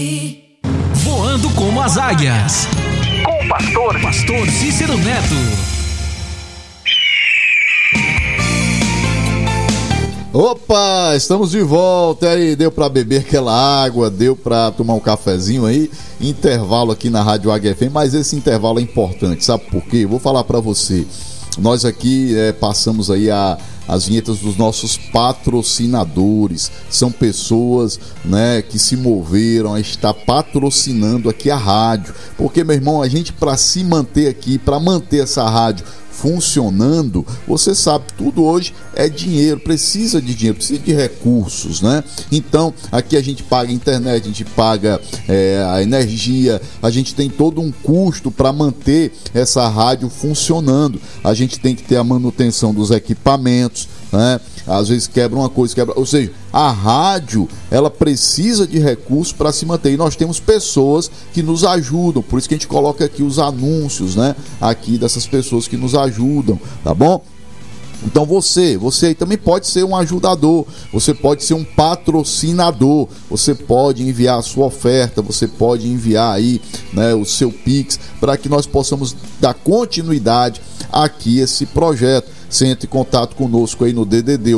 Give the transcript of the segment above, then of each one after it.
Voando como as águias. Com o pastor Cícero Neto. Opa, estamos de volta. Aí, deu para beber aquela água, deu para tomar um cafezinho aí. Intervalo aqui na Rádio Águia FM, mas esse intervalo é importante, sabe por quê? Eu vou falar para você. Nós aqui passamos aí as vinhetas dos nossos patrocinadores. São pessoas, né, que se moveram a estar patrocinando aqui a rádio. Porque, meu irmão, a gente, para se manter aqui, para manter essa rádio funcionando, você sabe, tudo hoje é dinheiro, precisa de dinheiro, precisa de recursos, né? Então, aqui a gente paga a internet, a gente paga a energia, a gente tem todo um custo para manter essa rádio funcionando. A gente tem que ter a manutenção dos equipamentos, né? Às vezes quebra uma coisa, ou seja, a rádio, ela precisa de recursos para se manter, e nós temos pessoas que nos ajudam, por isso que a gente coloca aqui os anúncios, né, aqui dessas pessoas que nos ajudam, tá bom? Então você aí também pode ser um ajudador, você pode ser um patrocinador, você pode enviar a sua oferta, você pode enviar aí, né, o seu Pix, para que nós possamos dar continuidade aqui a esse projeto. Você entra em contato conosco aí no DDD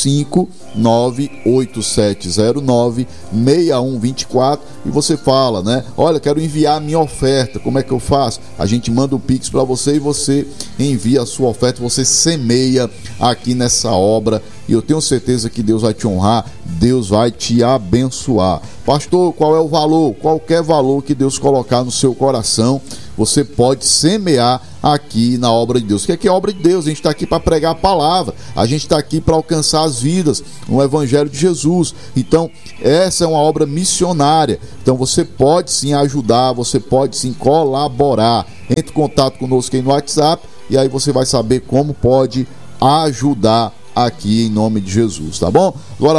85-98709-6124 e você fala, né? Olha, quero enviar a minha oferta, como é que eu faço? A gente manda o Pix para você e você envia a sua oferta, você semeia aqui nessa obra e eu tenho certeza que Deus vai te honrar, Deus vai te abençoar. Pastor, qual é o valor? Qualquer valor que Deus colocar no seu coração, você pode semear aqui na obra de Deus. O que é a obra de Deus? A gente está aqui para pregar a palavra, a gente está aqui para alcançar as vidas no Evangelho de Jesus. Então, essa é uma obra missionária. Então, você pode sim ajudar, você pode sim colaborar. Entre em contato conosco aí no WhatsApp e aí você vai saber como pode ajudar aqui em nome de Jesus, tá bom? Agora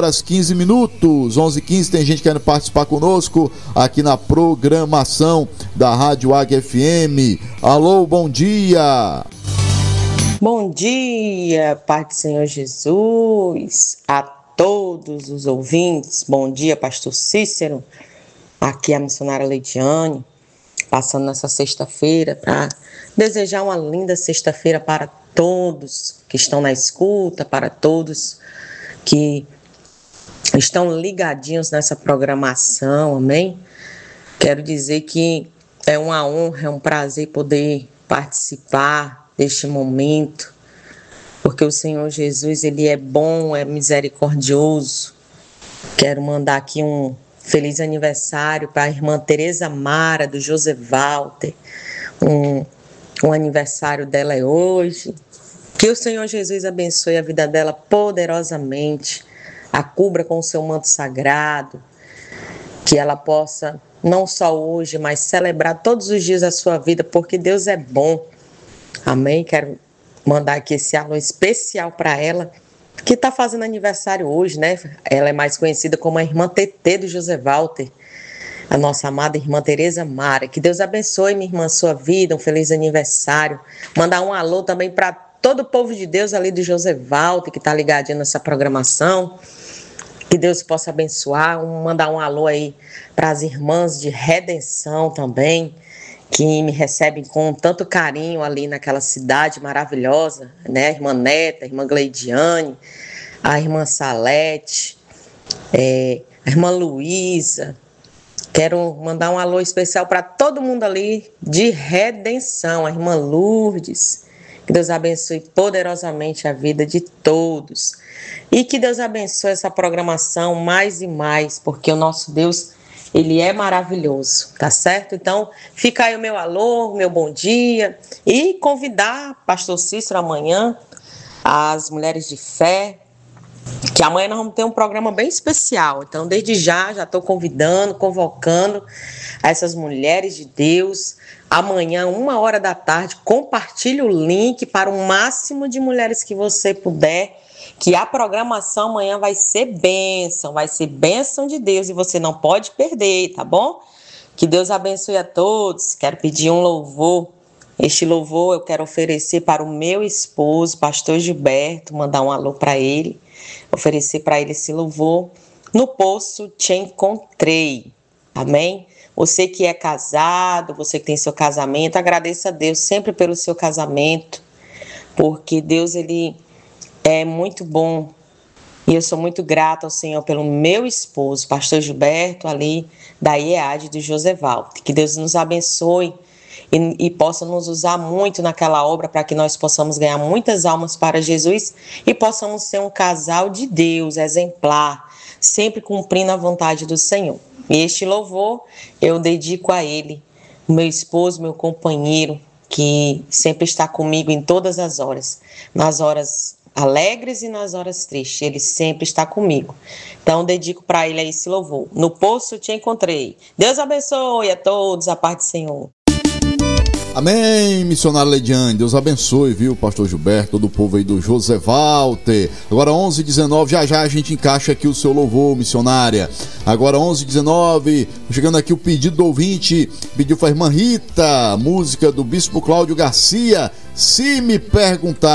11h15, 11h15, tem gente querendo participar conosco aqui na programação da Rádio Águia FM. Alô, bom dia! Bom dia, Pai do Senhor Jesus, a todos os ouvintes. Bom dia, pastor Cícero, aqui a missionária Leidiane, passando nessa sexta-feira para desejar uma linda sexta-feira para todos que estão na escuta, para todos que estão ligadinhos nessa programação, amém? Quero dizer que é uma honra, é um prazer poder participar deste momento, porque o Senhor Jesus, Ele é bom, é misericordioso. Quero mandar aqui um feliz aniversário para a irmã Tereza Mara, do José Walter. O aniversário dela é hoje. Que o Senhor Jesus abençoe a vida dela poderosamente, a cubra com o seu manto sagrado, que ela possa, não só hoje, mas celebrar todos os dias da sua vida, porque Deus é bom. Amém? Quero mandar aqui esse alô especial para ela, que está fazendo aniversário hoje, né? Ela é mais conhecida como a irmã TT do José Walter, a nossa amada irmã Tereza Mara. Que Deus abençoe, minha irmã, a sua vida, um feliz aniversário. Mandar um alô também para todo o povo de Deus ali do José Walter, que está ligadinho nessa programação. Que Deus possa abençoar. Mandar um alô aí para as irmãs de Redenção também, que me recebem com tanto carinho ali naquela cidade maravilhosa, né? A irmã Neta, a irmã Gleidiane, a irmã Salete, a irmã Luísa. Quero mandar um alô especial para todo mundo ali de Redenção, a irmã Lourdes. Que Deus abençoe poderosamente a vida de todos. E que Deus abençoe essa programação mais e mais, porque o nosso Deus, Ele é maravilhoso, tá certo? Então, fica aí o meu alô, o meu bom dia. E convidar pastor Cícero amanhã, as mulheres de fé, que amanhã nós vamos ter um programa bem especial. Então, desde já estou convidando, convocando essas mulheres de Deus. Amanhã, 1h da tarde, compartilhe o link para o máximo de mulheres que você puder, que a programação amanhã vai ser bênção de Deus e você não pode perder, tá bom? Que Deus abençoe a todos. Quero pedir um louvor. Este louvor eu quero oferecer para o meu esposo, pastor Gilberto, mandar um alô para ele, oferecer para ele esse louvor. No poço te encontrei. Amém? Você que é casado, você que tem seu casamento, agradeça a Deus sempre pelo seu casamento, porque Deus, ele é muito bom. E eu sou muito grata ao Senhor pelo meu esposo, pastor Gilberto, ali da IEAD do Josevaldo. Que Deus nos abençoe e possa nos usar muito naquela obra para que nós possamos ganhar muitas almas para Jesus e possamos ser um casal de Deus, exemplar, sempre cumprindo a vontade do Senhor. E este louvor eu dedico a ele, meu esposo, meu companheiro, que sempre está comigo em todas as horas, nas horas alegres e nas horas tristes, ele sempre está comigo. Então dedico para ele esse louvor. No poço te encontrei. Deus abençoe a todos, a paz do Senhor. Amém, missionária Leidiane, Deus abençoe, viu, pastor Gilberto, todo o povo aí do José Walter. Agora 11h19, já a gente encaixa aqui o seu louvor, missionária. Agora 11h19, chegando aqui o pedido do ouvinte, pediu para a irmã Rita, música do Bispo Cláudio Garcia, Se Me Perguntar.